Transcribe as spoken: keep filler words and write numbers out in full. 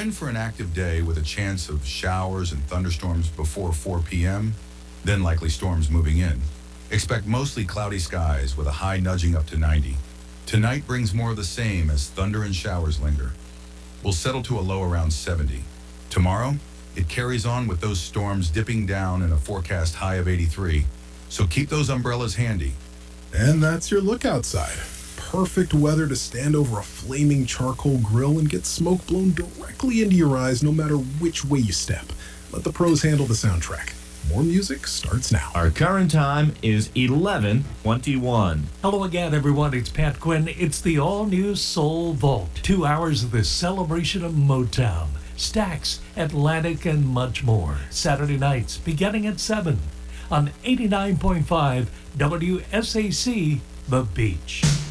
in for an active day with a chance of showers and thunderstorms before four p.m., then likely storms moving in. Expect mostly cloudy skies with a high nudging up to ninety. Tonight brings more of the same as thunder and showers linger. We'll settle to a low around seventy. Tomorrow, it carries on with those storms dipping down in a forecast high of eighty-three. So keep those umbrellas handy. And that's your look outside. Perfect weather to stand over a flaming charcoal grill and get smoke blown directly into your eyes no matter which way you step. Let the pros handle the soundtrack. More music starts now. Our current time is eleven twenty-one. Hello again, everyone. It's Pat Quinn. It's the all-new Soul Vault. Two hours of the celebration of Motown, Stax, Atlantic, and much more. Saturday nights, beginning at seven on eighty-nine point five W S A C, The Beach.